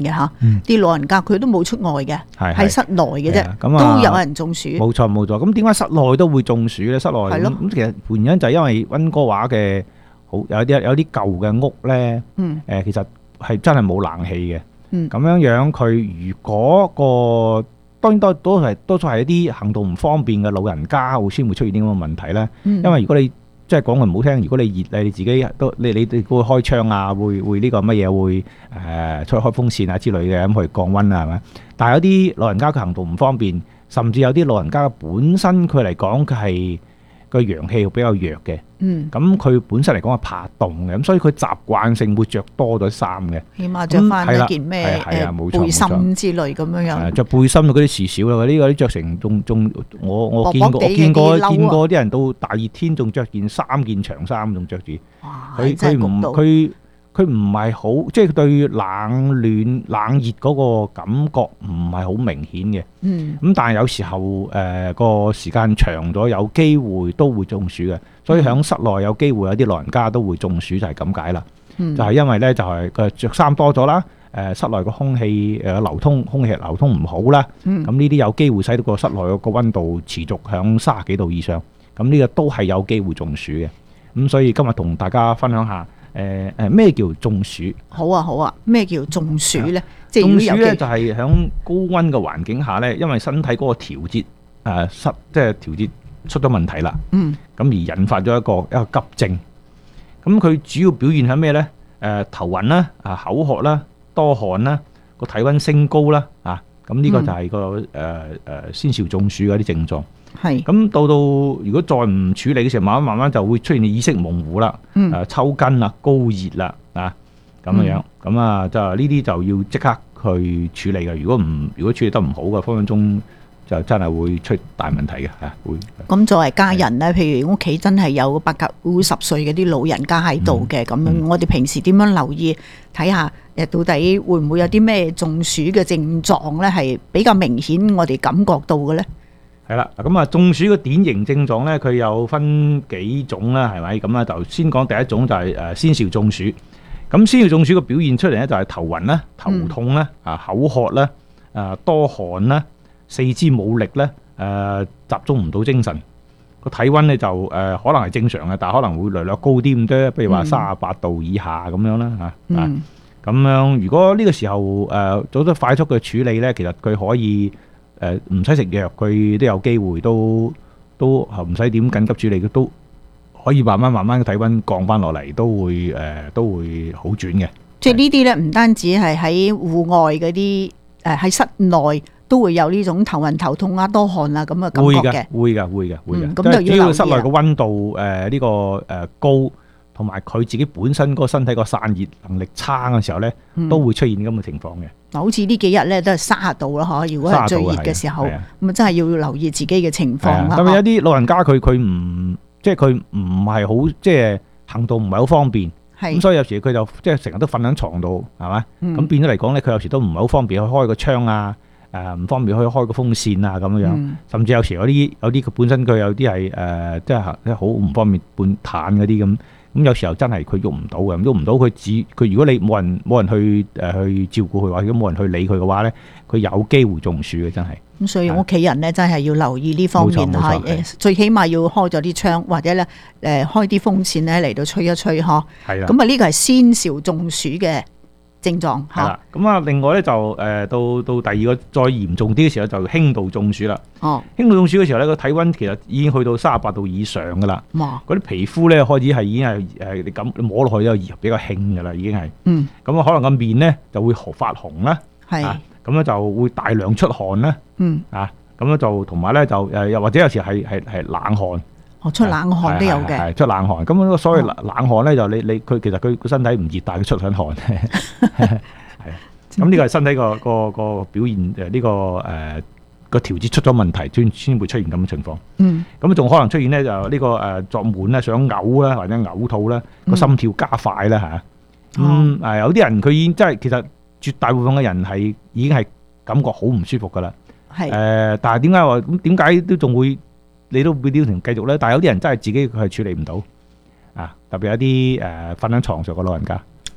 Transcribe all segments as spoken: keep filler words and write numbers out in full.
嘅嚇，啲、嗯、老人家佢都冇出外嘅，喺室內嘅啫，都有人中暑。 冇錯冇錯，咁點解室內都會中暑咧？室內咁咁其實原因就係因為溫哥華嘅好有啲有啲舊嘅屋咧，誒、嗯呃、其實係真係冇冷氣嘅，咁、嗯、樣樣佢如果個當然都都係多數係一啲行動唔方便嘅老人家會先會出現啲咁嘅問題咧、嗯，因為如果你即係講句唔好聽，如果你熱你你自己都你你哋會開窗啊，會會呢個乜嘢會誒出去開風扇啊之類嘅咁去降溫啊，係咪？但係有啲老人家佢行動唔方便，甚至有啲老人家本身佢嚟講佢係個陽氣比較弱嘅，嗯，咁佢本身嚟講係怕凍嘅，咁所以佢習慣性會着多咗衫嘅， 起碼着翻一件咩誒背心之類咁樣樣， 着背心嗰啲事少啦，呢個啲着成仲仲我我見過我見過見過啲人到大熱天仲着件三件長衫仲着住，佢佢唔佢佢唔係好即係對冷暖冷熱嗰個感覺唔係好明顯嘅，嗯，咁但係有時候誒個、呃、時間長咗，有機會都會中暑嘅，所以喺室內有機會有啲老人家都會中暑就係咁解啦，嗯，就係、是、因為咧就係個着衫多咗啦，誒室內個空氣誒流通空氣流通唔好啦，咁呢啲有機會使到個室內個溫度持續響三十幾度以上，咁呢個都係有機會中暑嘅，咁所以今日同大家分享下。誒誒咩叫中暑？ 好啊好啊，咩叫中暑咧？即係中暑咧就係喺高溫嘅環境下咧，因為身體嗰個調節誒失即係調節出咗問題啦。嗯。咁而引發咗一個一個急症。咁佢主要表現喺咩咧？誒頭暈啦，啊口渴啦，多汗啦，個體溫升高啦，啊咁呢個就係個誒誒先兆中暑嗰啲症狀。係咁到到如果再唔處理嘅時候，慢慢慢慢就會出現意識模糊啦，嗯，誒抽筋啊、高熱啦啊咁樣樣，咁、嗯、啊就呢啲就要即刻去處理嘅。如果唔如果處理得唔好嘅，分分鐘就真係會出大問題嘅嚇。會咁作為家人咧，譬如屋企真係有八九十歲嘅啲老人家喺度嘅，咁、嗯、樣我哋平時點樣留意睇下誒到底會唔會有啲咩中暑嘅症狀咧？係比較明顯，我哋感覺到嘅咧。 係啦，咁啊中暑嘅典型症狀咧，佢有分幾種啦，係咪？咁啊就先講第一種就係誒先兆中暑。咁先兆中暑嘅表現出嚟咧就係頭暈啦、頭痛啦、啊口渴啦、啊多汗啦、四肢冇力咧、誒集中唔到精神。個體溫咧就誒可能係正常嘅，但係可能會略略高啲咁多，譬如話三十八度以下咁樣啦嚇。啊，咁樣如果呢個時候誒做得快速嘅處理咧，其實佢可以。誒唔使食藥，佢都有機會都都唔使點緊急處理，佢都可以慢慢慢慢嘅體溫降翻落嚟，都會誒、呃、都會好轉嘅。 即係呢啲咧，唔單止係喺戶外嗰啲，誒喺室內都會有呢種頭暈頭痛啊、多汗啊咁嘅感覺嘅。會嘅，會嘅，會嘅，會嘅。咁、嗯、就要留意啦。主要室內嘅溫度誒呢、呃這個誒、呃、高。同埋佢自己本身個身體個散熱能力差嘅時候咧、嗯，都會出現咁嘅情況嘅。嗱，好似呢幾日咧都係三十度啦，嗬。如果係最熱嘅時候，咁啊真係要留意自己嘅情況啦。 咁有啲老人家佢佢唔即係佢唔係好即係行動唔係好方便，咁所以有時佢就即係成日都瞓喺床度，係嘛？咁、嗯、變咗嚟講咧，佢有時都唔係好方便去開個窗啊，誒、呃、唔方便去開個風扇啊咁樣樣、嗯。甚至有時有啲有啲佢本身佢有啲係誒即係即係好唔方便半癱嗰啲咁。咁有時候真係佢喐唔到嘅，喐唔到佢只佢如果你冇人冇人去誒、呃、去照顧佢或者冇人去理佢嘅話咧，佢有機會中暑嘅真係。咁所以屋企人咧真係要留意呢方面嚇，誒最起碼要開咗啲窗或者咧誒、呃、開啲風扇咧嚟到吹一吹呵。係啦。咁啊呢個係先兆中暑嘅症狀嚇。係啦。咁啊另外咧就誒、呃、到到第二個再嚴重啲嘅時候就輕度中暑啦。哦。輕度中暑嘅時候咧個體溫其實已經去到三十八度以上噶啦。哇！嗰啲皮膚咧開始係已經係誒你咁摸落去都比較興噶啦，已經係。嗯。咁啊可能個面咧就會發紅啦。係。咁咧就會大量出汗啦。嗯。啊，咁咧就同埋咧就誒又或者有時係係係冷汗。哦，出冷汗都有嘅。係出冷汗，咁嗰個所謂冷冷汗咧就你你佢其實佢個身體唔熱，但係佢出緊汗。係。咁呢個係身體個個個表現誒呢個誒個調節出咗問題，先先會出現咁嘅情況。嗯。咁仲可能出現咧就呢個誒作悶咧，想嘔啦，或者嘔吐啦，個心跳加快啦嚇。咁誒有啲人佢已經真係其實絕大部分嘅人係已經係感覺好唔舒服噶啦。係。誒，但係點解話咁點解都仲會你都會呢條繼續咧？但係有啲人真係自己佢係處理唔到啊，特別有啲誒瞓喺牀上嘅老人家。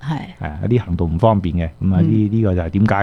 係係有啲行動唔方便嘅，咁啊呢呢個就係點解